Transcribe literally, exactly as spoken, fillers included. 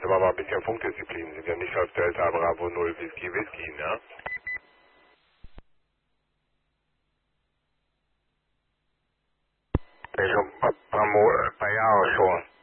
sind aber mal ein bisschen Funkdisziplin, sind ja nicht als Delta Bravo null Whisky Whisky, ne? Ich schon ein paar, paar, Mo- äh, paar Jahre schon.